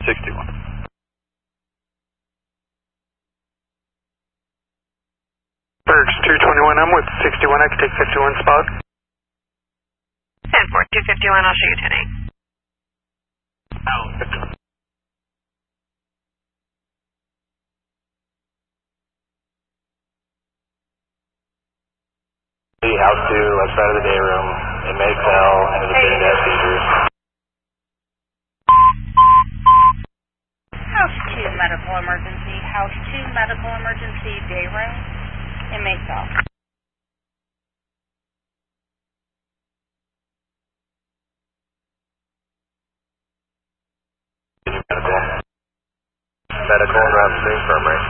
61. Bergs 221, I'm with 61, I can take 51 spot. 10-4, 251, I'll show you 10-8. House 2, left side of the day room, inmate cell, into the sitting desk seizures. House 2 medical emergency, House 2 medical emergency, day room, inmate cell. Medical and route to the infirmary.